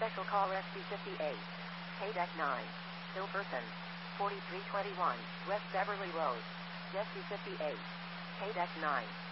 Special call SB58. K-Deck 9. Hilperson. 4321 West Beverly Road. Jesse 58. K-Deck 9.